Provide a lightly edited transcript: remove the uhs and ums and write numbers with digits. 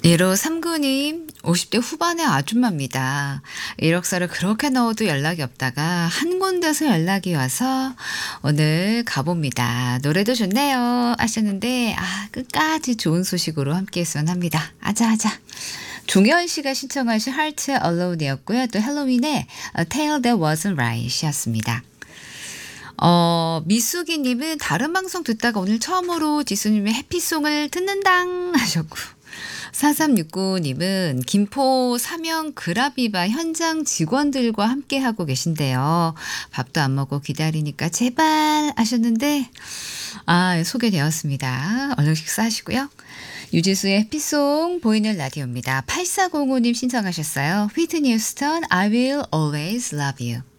1539님, 50대 후반의 아줌마입니다. 이력서를 그렇게 넣어도 연락이 없다가 한 군데서 연락이 와서 오늘 가봅니다. 노래도 좋네요. 하셨는데, 끝까지 좋은 소식으로 함께 했으면 합니다. 아자아자. 종현 씨가 신청하신 Heart Alone이었고요. 또 헬로윈의 A Tale That Wasn't Right 이었습니다. 미숙이님은 다른 방송 듣다가 오늘 처음으로 지수님의 해피송을 듣는당 하셨고, 4369님은 김포 사명 그라비바 현장 직원들과 함께 하고 계신데요. 밥도 안 먹고 기다리니까 제발 하셨는데, 소개되었습니다. 얼른 식사하시고요. 유지수의 해피송 보이는 라디오입니다. 8405님 신청하셨어요. 휘트니 휴스턴 I will always love you.